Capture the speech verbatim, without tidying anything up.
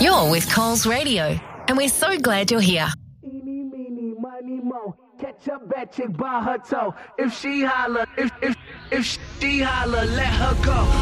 You're with Coles Radio, and we're so glad you're here. Eeny, meeny, miny, mo. Catch a bad chick by her toe. If she holler, if if if she holler, let her go.